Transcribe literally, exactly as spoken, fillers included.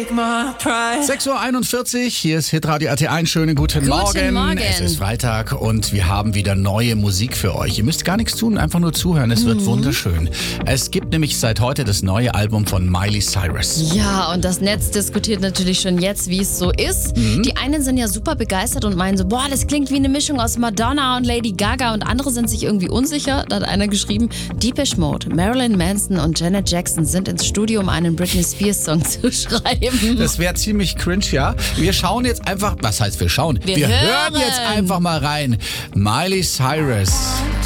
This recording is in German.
sechs Uhr einundvierzig, hier ist Hitradio R T eins. Schönen guten, Guten Morgen. Morgen. Es ist Freitag und wir haben wieder neue Musik für euch. Ihr müsst gar nichts tun, einfach nur zuhören. Es wird wunderschön. Es gibt nämlich seit heute das neue Album von Miley Cyrus. Ja, und das Netz diskutiert natürlich schon jetzt, wie es so ist. Mhm. Die einen sind ja super begeistert und meinen so, boah, das klingt wie eine Mischung aus Madonna und Lady Gaga, und andere sind sich irgendwie unsicher. Da hat einer geschrieben, Depeche Mode, Marilyn Manson und Janet Jackson sind ins Studio, um einen Britney Spears Song zu schreiben. Das wäre ziemlich cringe, ja. Wir schauen jetzt einfach, was heißt wir schauen? Wir wir hören. hören jetzt einfach mal rein. Miley Cyrus.